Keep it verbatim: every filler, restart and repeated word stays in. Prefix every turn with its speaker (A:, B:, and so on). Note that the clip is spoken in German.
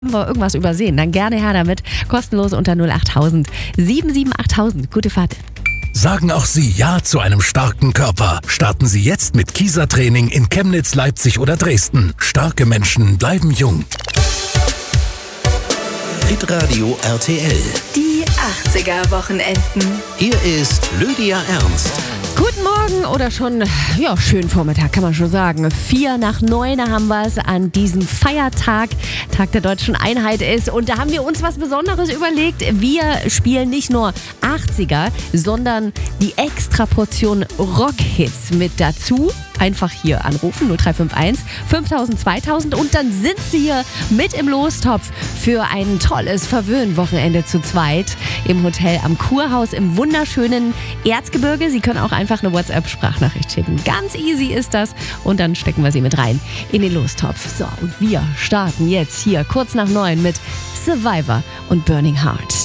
A: Haben wir irgendwas übersehen? Dann gerne her damit. Kostenlos unter null achttausend sieben sieben achttausend. Gute Fahrt.
B: Sagen auch Sie Ja zu einem starken Körper. Starten Sie jetzt mit Kieser-Training in Chemnitz, Leipzig oder Dresden. Starke Menschen bleiben jung.
C: Hitradio R T L.
D: Die achtziger-Wochenenden.
C: Hier ist Lydia Ernst.
A: Guten Morgen oder schon, ja, schönen Vormittag, kann man schon sagen. Vier nach neun haben wir es an diesem Feiertag, Tag der Deutschen Einheit ist. Und da haben wir uns was Besonderes überlegt. Wir spielen nicht nur achtziger, sondern die Extraportion Rockhits mit dazu. Einfach hier anrufen, null drei fünf eins fünftausend zweitausend und dann sind Sie hier mit im Lostopf für ein tolles Verwöhn-Wochenende zu zweit im Hotel am Kurhaus im wunderschönen Erzgebirge. Sie können auch einfach eine WhatsApp-Sprachnachricht schicken. Ganz easy ist das und dann stecken wir Sie mit rein in den Lostopf. So, und wir starten jetzt hier kurz nach neun mit Survivor und Burning Heart.